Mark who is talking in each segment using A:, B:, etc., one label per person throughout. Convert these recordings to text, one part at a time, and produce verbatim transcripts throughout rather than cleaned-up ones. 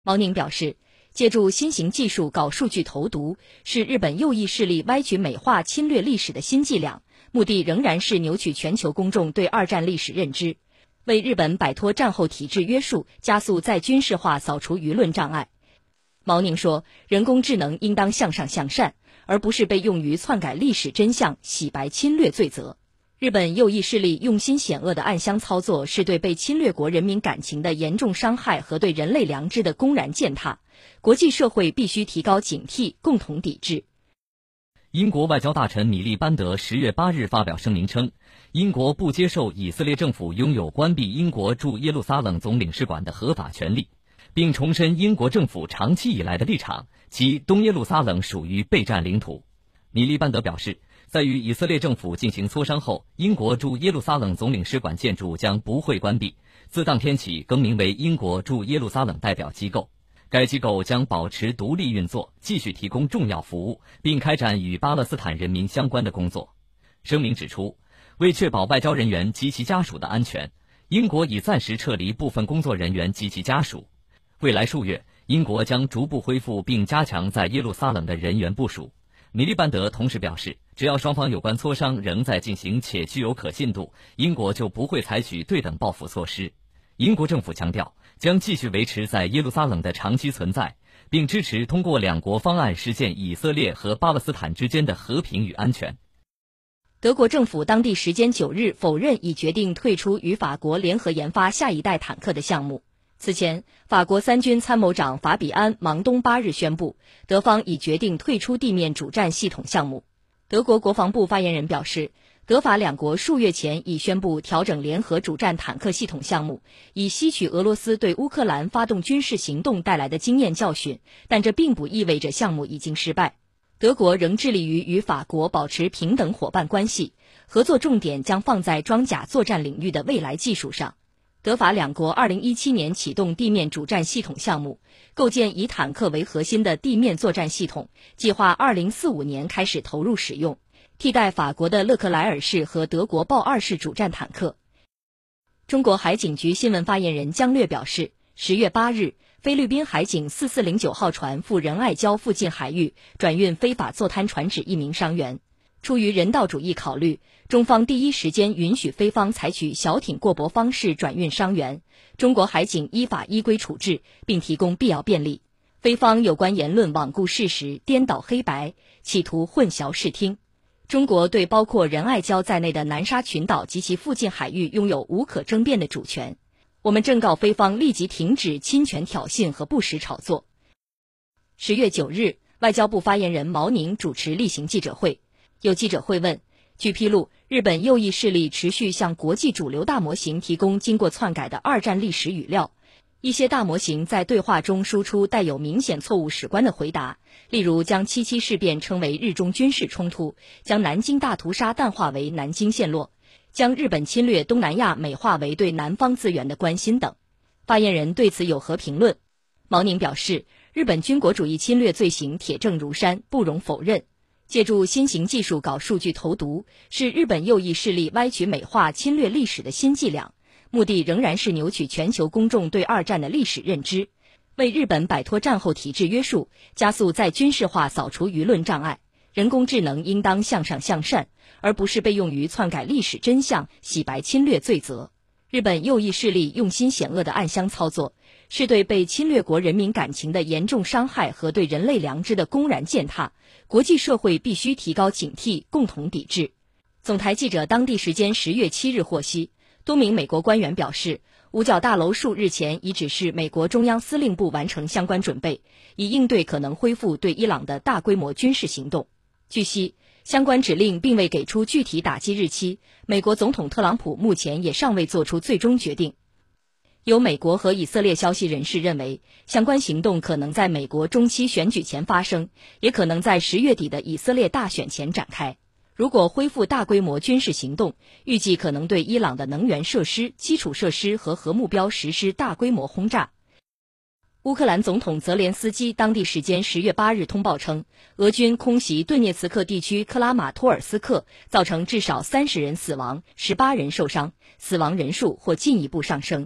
A: 毛宁表示，借助新型技术搞数据投毒，是日本右翼势力歪曲美化侵略历史的新伎俩，目的仍然是扭曲全球公众对二战历史认知，为日本摆脱战后体制约束，加速再军事化扫除舆论障碍。毛宁说，人工智能应当向上向善，而不是被用于篡改历史真相、洗白侵略罪责。日本右翼势力用心险恶的暗箱操作，是对被侵略国人民感情的严重伤害和对人类良知的公然践踏。国际社会必须提高警惕，共同抵制。
B: 英国外交大臣米利班德十月八日发表声明称，英国不接受以色列政府拥有关闭英国驻耶路撒冷总领事馆的合法权利，并重申英国政府长期以来的立场，其东耶路撒冷属于备战领土。米利班德表示，在与以色列政府进行磋商后，英国驻耶路撒冷总领事馆建筑将不会关闭，自当天起更名为英国驻耶路撒冷代表机构。该机构将保持独立运作，继续提供重要服务，并开展与巴勒斯坦人民相关的工作。声明指出，为确保外交人员及其家属的安全，英国已暂时撤离部分工作人员及其家属。未来数月，英国将逐步恢复并加强在耶路撒冷的人员部署。米利班德同时表示，只要双方有关磋商仍在进行且具有可信度，英国就不会采取对等报复措施。英国政府强调，将继续维持在耶路撒冷的长期存在，并支持通过两国方案实现以色列和巴勒斯坦之间的和平与安全。
A: 德国政府当地时间九日否认已决定退出与法国联合研发下一代坦克的项目。此前，法国三军参谋长法比安·芒东八日宣布，德方已决定退出地面主战系统项目。德国国防部发言人表示，德法两国数月前已宣布调整联合主战坦克系统项目，以吸取俄罗斯对乌克兰发动军事行动带来的经验教训，但这并不意味着项目已经失败。德国仍致力于与法国保持平等伙伴关系，合作重点将放在装甲作战领域的未来技术上。德法两国二零一七年启动地面主战系统项目，构建以坦克为核心的地面作战系统，计划二零四五年开始投入使用，替代法国的勒克莱尔式和德国豹二式主战坦克。中国海警局新闻发言人姜略表示，十月八日，菲律宾海警四四零九号船赴仁爱礁附近海域转运非法坐滩船只一名伤员。出于人道主义考虑，中方第一时间允许菲方采取小艇过驳方式转运伤员，中国海警依法依规处置，并提供必要便利。菲方有关言论罔顾事实、颠倒黑白，企图混淆视听。中国对包括仁爱礁在内的南沙群岛及其附近海域拥有无可争辩的主权。我们正告菲方立即停止侵权挑衅和不实炒作。十月九日，外交部发言人毛宁主持例行记者会。有记者会问，据披露，日本右翼势力持续向国际主流大模型提供经过篡改的二战历史语料，一些大模型在对话中输出带有明显错误史观的回答，例如将七七事变称为日中军事冲突，将南京大屠杀淡化为南京陷落，将日本侵略东南亚美化为对南方资源的关心等。发言人对此有何评论？毛宁表示，日本军国主义侵略罪行铁证如山，不容否认。借助新型技术搞数据投毒，是日本右翼势力歪曲美化侵略历史的新伎俩，目的仍然是扭曲全球公众对二战的历史认知，为日本摆脱战后体制约束，加速再军事化扫除舆论障碍。人工智能应当向上向善，而不是被用于篡改历史真相、洗白侵略罪责。日本右翼势力用心险恶的暗箱操作，是对被侵略国人民感情的严重伤害和对人类良知的公然践踏。国际社会必须提高警惕，共同抵制。总台记者当地时间十月七日获悉，多名美国官员表示，五角大楼数日前已指示美国中央司令部完成相关准备，以应对可能恢复对伊朗的大规模军事行动。据悉，相关指令并未给出具体打击日期，美国总统特朗普目前也尚未做出最终决定。有美国和以色列消息人士认为，相关行动可能在美国中期选举前发生，也可能在十月底的以色列大选前展开。如果恢复大规模军事行动，预计可能对伊朗的能源设施、基础设施和核目标实施大规模轰炸。乌克兰总统泽连斯基当地时间十月八日通报称，俄军空袭顿涅茨克地区克拉马托尔斯克，造成至少三十人死亡，十八人受伤，死亡人数或进一步上升。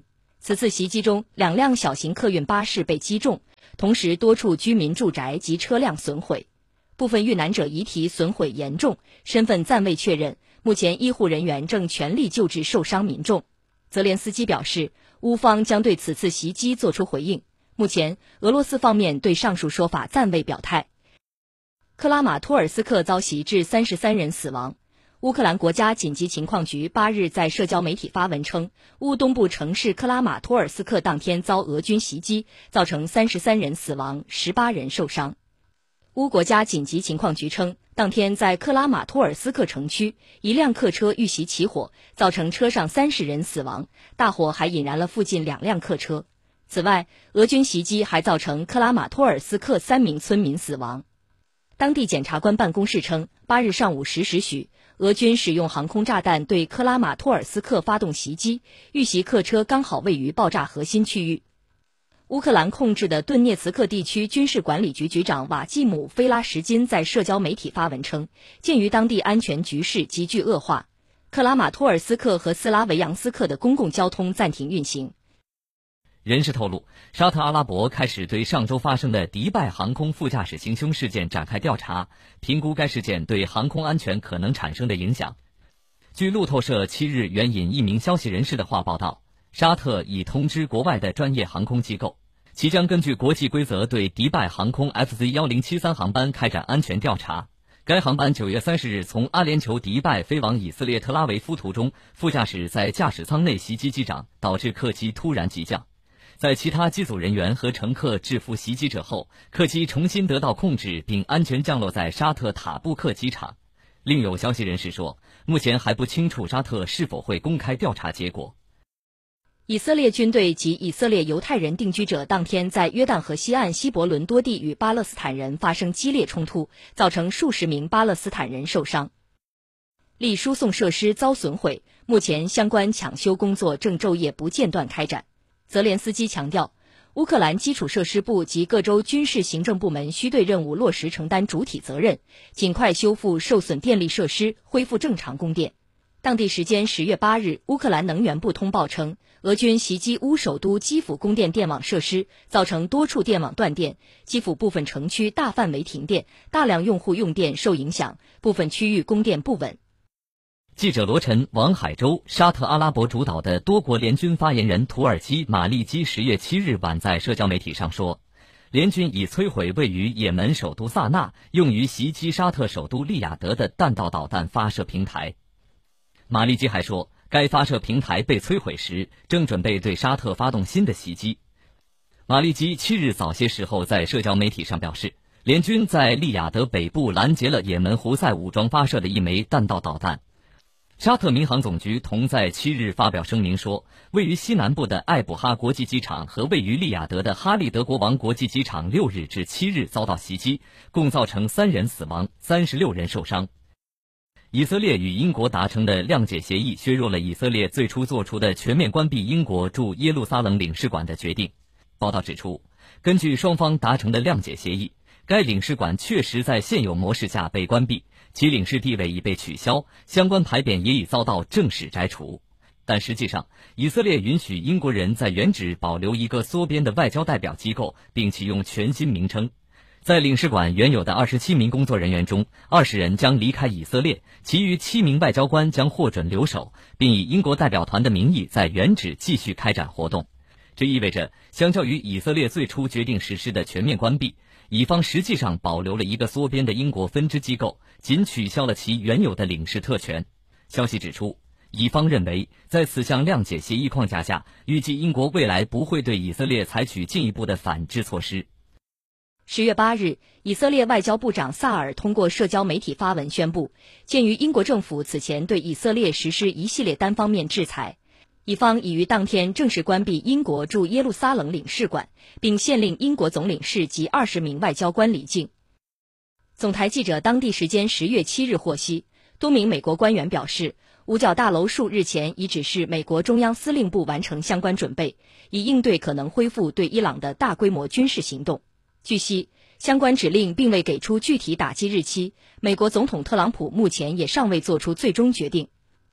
A: 此次袭击中，两辆小型客运巴士被击中，同时多处居民住宅及车辆损毁。部分遇难者遗体损毁严重，身份暂未确认，目前医护人员正全力救治受伤民众。泽连斯基表示，乌方将对此次袭击作出回应。目前，俄罗斯方面对上述说法暂未表态。克拉马托尔斯克遭袭致三十三人死亡。乌克兰国家紧急情况局八日在社交媒体发文称，乌东部城市克拉马托尔斯克当天遭俄军袭击，造成三十三人死亡，十八人受伤。乌国家紧急情况局称，当天在克拉马托尔斯克城区，一辆客车遇袭起火，造成车上三十人死亡，大火还引燃了附近两辆客车。此外，俄军袭击还造成克拉马托尔斯克三名村民死亡。当地检察官办公室称，八日上午十时许，俄军使用航空炸弹对克拉马托尔斯克发动袭击，遇袭客车刚好位于爆炸核心区域。乌克兰控制的顿涅茨克地区军事管理局局长瓦季姆·菲拉什金在社交媒体发文称，鉴于当地安全局势急剧恶化，克拉马托尔斯克和斯拉维扬斯克的公共交通暂停运行。
B: 人士透露，沙特阿拉伯开始对上周发生的迪拜航空副驾驶行凶事件展开调查，评估该事件对航空安全可能产生的影响。据路透社七日援引一名消息人士的话报道，沙特已通知国外的专业航空机构，其将根据国际规则对迪拜航空 F Z 一零七三 航班开展安全调查。该航班九月三十日从阿联酋迪拜飞往以色列特拉维夫途中，副驾驶在驾驶舱内袭击机长，导致客机突然急降。在其他机组人员和乘客制服袭击者后，客机重新得到控制并安全降落在沙特塔布克机场。另有消息人士说，目前还不清楚沙特是否会公开调查结果。
A: 以色列军队及以色列犹太人定居者当天在约旦河西岸希伯伦多地与巴勒斯坦人发生激烈冲突，造成数十名巴勒斯坦人受伤。立输送设施遭损毁，目前相关抢修工作正昼夜不间断开展。泽连斯基强调，乌克兰基础设施部及各州军事行政部门需对任务落实承担主体责任，尽快修复受损电力设施，恢复正常供电。当地时间十月八日，乌克兰能源部通报称，俄军袭击乌首都基辅供电电网设施，造成多处电网断电，基辅部分城区大范围停电，大量用户用电受影响，部分区域供电不稳。
B: 记者罗晨、王海洲，沙特阿拉伯主导的多国联军发言人土耳其马利基十月七日晚在社交媒体上说，联军已摧毁位于也门首都萨那用于袭击沙特首都利雅得的弹道导弹发射平台。马利基还说，该发射平台被摧毁时，正准备对沙特发动新的袭击。马利基七日早些时候在社交媒体上表示，联军在利雅得北部拦截了也门胡塞武装发射的一枚弹道导弹。沙特民航总局同在七日发表声明说，位于西南部的艾卜哈国际机场和位于利雅得的哈利德国王国际机场六日至七日遭到袭击，共造成三人死亡，三十六人受伤。以色列与英国达成的谅解协议削弱了以色列最初做出的全面关闭英国驻耶路撒冷领事馆的决定。报道指出，根据双方达成的谅解协议，该领事馆确实在现有模式下被关闭，其领事地位已被取消，相关牌匾也已遭到正式摘除。但实际上，以色列允许英国人在原址保留一个缩编的外交代表机构，并启用全新名称。在领事馆原有的二十七名工作人员中，二十人将离开以色列，其余七名外交官将获准留守，并以英国代表团的名义在原址继续开展活动。这意味着，相较于以色列最初决定实施的全面关闭，以方实际上保留了一个缩编的英国分支机构，仅取消了其原有的领事特权。消息指出，以方认为，在此项谅解协议框架下，预计英国未来不会对以色列采取进一步的反制措施。
A: 十月八日，以色列外交部长萨尔通过社交媒体发文宣布，鉴于英国政府此前对以色列实施一系列单方面制裁，以方已于当天正式关闭英国驻耶路撒冷领事馆，并限令英国总领事及二十名外交官离境。总台记者当地时间十月七日获悉，多名美国官员表示，五角大楼数日前已指示美国中央司令部完成相关准备，以应对可能恢复对伊朗的大规模军事行动。据悉，相关指令并未给出具体打击日期，美国总统特朗普目前也尚未做出最终决定。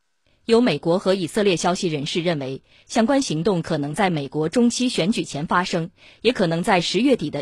A: 有美国和以色列消息人士认为，相关行动可能在美国中期选举前发生，也可能在十月底的